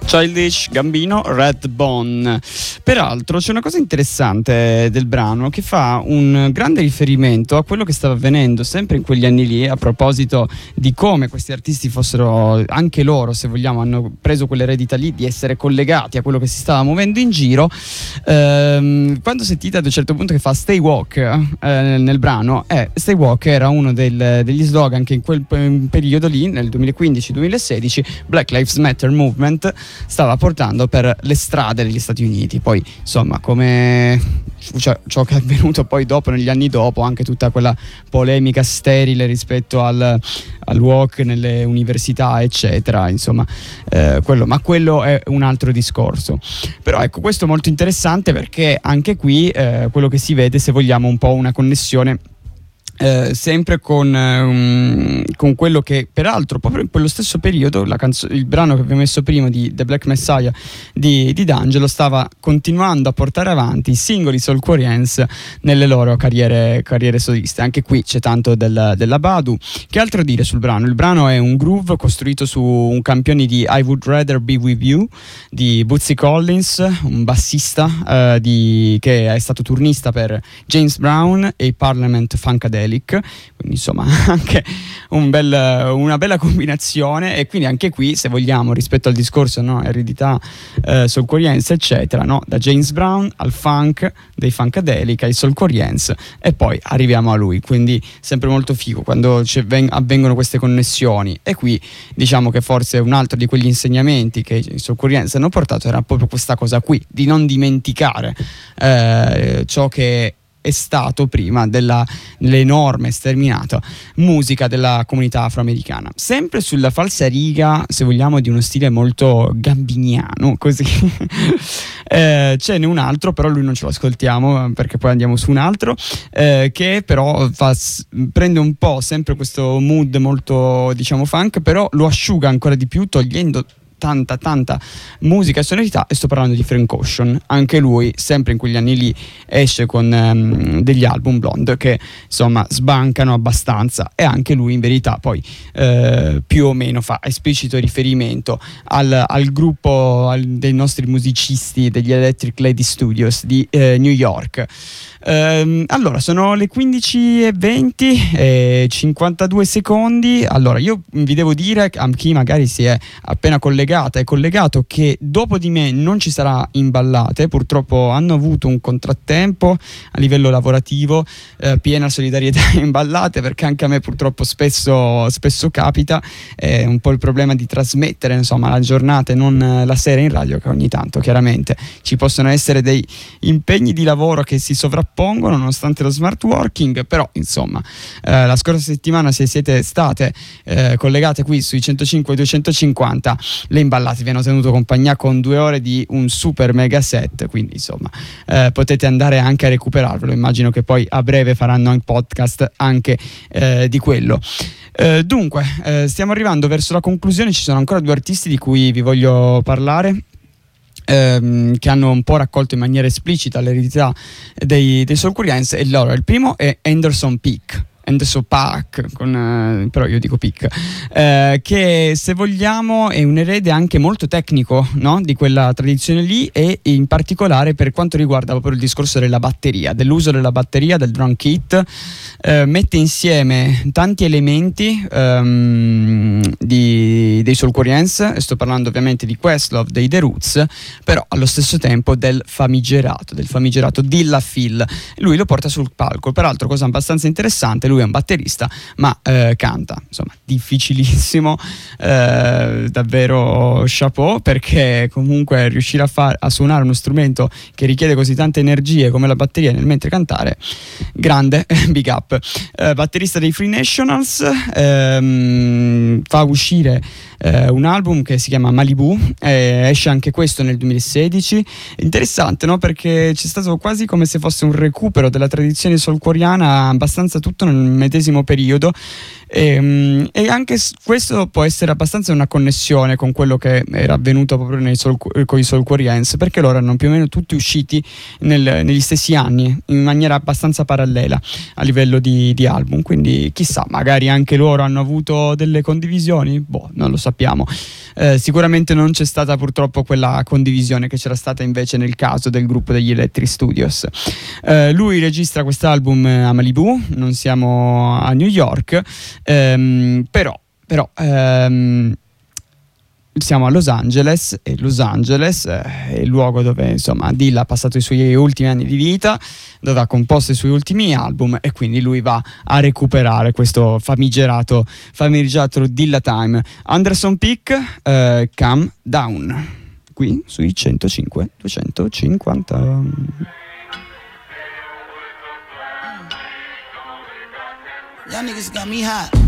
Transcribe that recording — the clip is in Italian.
Childish Gambino, Redbone. Peraltro c'è una cosa interessante del brano che fa un grande riferimento a quello che stava avvenendo sempre in quegli anni lì, a proposito di come questi artisti fossero anche loro, se vogliamo, hanno preso quell'eredità lì di essere collegati a quello che si stava muovendo in giro. Quando sentite ad un certo punto che fa Stay Walk nel brano, Stay Walk era uno degli slogan che in quel periodo lì, nel 2015-2016, Black Lives Matter Movement stava portando per le strade degli Stati Uniti. Poi insomma, come ciò che è avvenuto poi dopo, negli anni dopo, anche tutta quella polemica sterile rispetto al walk nelle università eccetera, insomma, quello è un altro discorso. Però ecco, questo è molto interessante perché anche qui quello che si vede, se vogliamo, un po' una connessione sempre con quello che peraltro proprio in quello stesso periodo il brano che abbiamo messo prima di The Black Messiah di D'Angelo stava continuando a portare avanti i singoli soulquarians nelle loro carriere soliste. Anche qui c'è tanto della Badu. Che altro dire sul brano? Il brano è un groove costruito su un campione di I Would Rather Be With You di Bootsy Collins, un bassista che è stato turnista per James Brown e i Parliament Funkadelic. Quindi insomma anche una bella combinazione. E quindi anche qui, se vogliamo, rispetto al discorso, no, eredità soulquariense eccetera, no, da James Brown al funk dei Funkadelic ai soulquariense, e poi arriviamo a lui. Quindi sempre molto figo quando avvengono queste connessioni. E qui diciamo che forse un altro di quegli insegnamenti che i soulquariense hanno portato era proprio questa cosa qui, di non dimenticare ciò che è stato prima dell'enorme sterminata musica della comunità afroamericana, sempre sulla falsariga, se vogliamo, di uno stile molto gambiniano, così. Ce n'è un altro, però lui non ce lo ascoltiamo perché poi andiamo su un altro che però prende un po' sempre questo mood molto, diciamo, funk, però lo asciuga ancora di più togliendo tanta musica e sonorità, e sto parlando di Frank Ocean. Anche lui sempre in quegli anni lì esce con degli album blonde che insomma sbancano abbastanza, e anche lui in verità poi più o meno fa esplicito riferimento al gruppo dei nostri musicisti degli Electric Lady Studios di New York. Allora sono le 15:20 e 52 secondi. Allora io vi devo dire, a chi magari si è appena collegato, che dopo di me non ci sarà Imballate. Purtroppo hanno avuto un contrattempo a livello lavorativo, piena solidarietà Imballate, perché anche a me purtroppo spesso capita. È un po' il problema di trasmettere, insomma, la giornata e non la sera in radio, che ogni tanto chiaramente ci possono essere dei impegni di lavoro che si sovrappongono nonostante lo smart working. Però insomma, la scorsa settimana, se siete state collegate qui sui 105 e 250, le Imballate vi hanno tenuto compagnia con 2 ore di un super mega set, quindi insomma potete andare anche a recuperarvelo. Immagino che poi a breve faranno un podcast anche di quello. Dunque stiamo arrivando verso la conclusione. Ci sono ancora 2 artisti di cui vi voglio parlare, che hanno un po' raccolto in maniera esplicita l'eredità dei soulquariense. E allora il primo è Anderson .Paak, però io dico Peak, che se vogliamo è un erede anche molto tecnico, no? Di quella tradizione lì, e in particolare per quanto riguarda proprio il discorso della batteria, dell'uso della batteria, del drum kit. Mette insieme tanti elementi dei soulquariense, e sto parlando ovviamente di Questlove, dei The Roots, però allo stesso tempo del famigerato Dilla Phil. Lui lo porta sul palco. Peraltro, cosa abbastanza interessante, lui è un batterista ma canta, insomma, difficilissimo, davvero chapeau, perché comunque riuscire a suonare uno strumento che richiede così tante energie come la batteria nel mentre cantare, grande, big up. Batterista dei Free Nationals, fa uscire un album che si chiama Malibu, esce anche questo nel 2016. Interessante, no? Perché c'è stato quasi come se fosse un recupero della tradizione soulquariana, abbastanza tutto nel medesimo periodo. E anche questo può essere abbastanza una connessione con quello che era avvenuto proprio con i Soul Quarians, perché loro erano più o meno tutti usciti negli stessi anni in maniera abbastanza parallela a livello di album, quindi chissà, magari anche loro hanno avuto delle condivisioni, non lo sappiamo. Sicuramente non c'è stata purtroppo quella condivisione che c'era stata invece nel caso del gruppo degli Electric Studios. Lui registra quest'album a Malibu, non siamo a New York, però siamo a Los Angeles, e Los Angeles è il luogo dove insomma Dilla ha passato i suoi ultimi anni di vita, dove ha composto i suoi ultimi album, e quindi lui va a recuperare questo famigerato Dilla Time. Anderson Peak, Calm Down, qui sui 105 250. Y'all niggas got me hot.